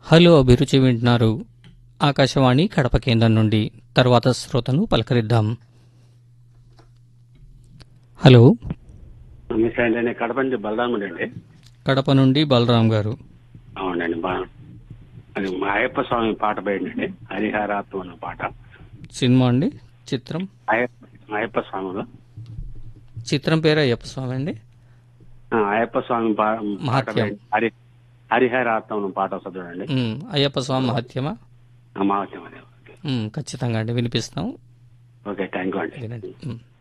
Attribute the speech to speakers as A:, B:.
A: Hello అభిరుచి వింటున్నారు ఆకాశవాణి కడప కేంద్రం నుండి. తర్వాత శ్రోతను పలకరిద్దాం. హలో,
B: నమస్తే అండి. నేను కడప నుంచి బలరాముడు అండి.
A: కడప నుండి బలరాం గారు.
B: అవునండి. అది మా అయ్యప్ప స్వామి పాట పోయిందండి, హరిహరాత్మ అన్న పాట.
A: సినిమా అండి? చిత్రం?
B: అయ్యప్ప స్వామిలో
A: చిత్రం పేరు అయ్యప్ప స్వామి అండి.
B: అయ్యప్ప స్వామి పాట
A: మహత్యం.
B: పోయింది. హరిహరాత్మ అన్న పాట వస్తుంది చూడండి.
A: అయ్యప్ప స్వామి మహత్యమా?
B: మహత్యం అదే.
A: ఖచ్చితంగా అండి, వినిపిస్తాం.
B: ఓకే, థ్యాంక్ యూ అండి.
A: వినండి.